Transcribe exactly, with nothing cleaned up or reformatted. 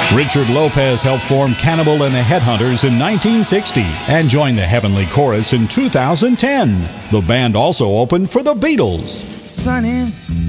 Richard Lopez helped form Cannibal and the Headhunters in nineteen sixty and joined the Heavenly Chorus in two thousand ten. The band also opened for the Beatles. Son in